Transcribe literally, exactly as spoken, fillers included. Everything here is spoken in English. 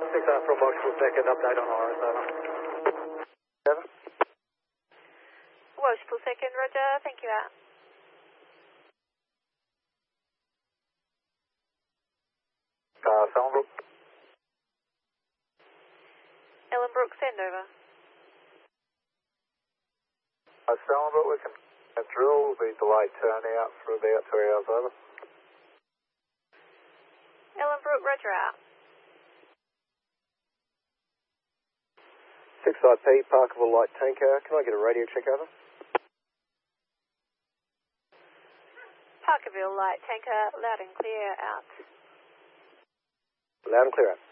six uh, from Box Pool second, update on R S, over. Seven. Welsh Pool second, roger, thank you out. Uh, Sellenbrook. Ellenbrook, send over. Uh, Sellenbrook, we can uh, drill, will be delayed turnout for about two hours, over. Ellenbrook, roger out. six I P, Parkerville Light Tanker, can I get a radio check over? Parkerville, light tanker, loud and clear out. Loud and clear out.